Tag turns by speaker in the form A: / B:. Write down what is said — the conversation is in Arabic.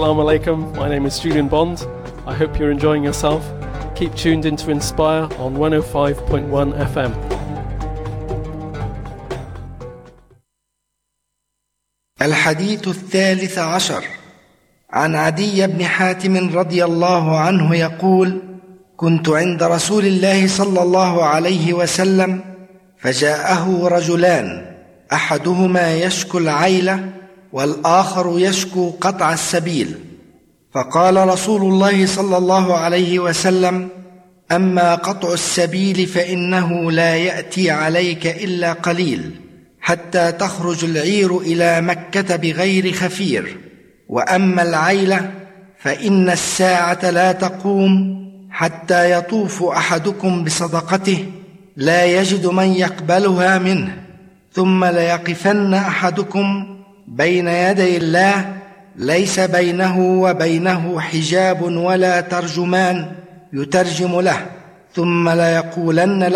A: Assalamu alaikum, my name is Julian Bond. I hope you're enjoying yourself. Keep tuned into Inspire on 105.1 FM.
B: الحديث 13 عن عدي بن حاتم رضي الله عنه يقول: كنت عند رسول الله صلى الله عليه وسلم فجاءه رجلان، أحدهما يشكو العيلة والآخر يشكو قطع السبيل، فقال رسول الله صلى الله عليه وسلم: أما قطع السبيل فإنه لا يأتي عليك إلا قليل حتى تخرج العير إلى مكة بغير خفير، وأما العيلة فإن الساعة لا تقوم حتى يطوف أحدكم بصدقته لا يجد من يقبلها منه، ثم ليقفن أحدكم بين يدي الله ليس بينه وبينه حجاب ولا ترجمان يترجم له، ثم ليقولن له: